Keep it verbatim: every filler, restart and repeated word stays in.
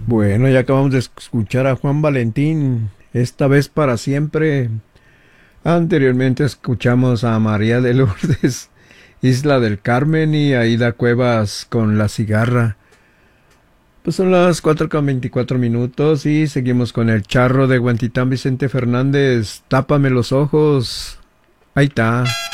Bueno, ya acabamos de escuchar a Juan Valentín, esta vez para siempre. Anteriormente escuchamos a María de Lourdes, Isla del Carmen y Aida Cuevas con La Cigarra. Pues son las cuatro con veinticuatro minutos y seguimos con el charro de Huentitán Vicente Fernández. Tápame los ojos. Ahí está.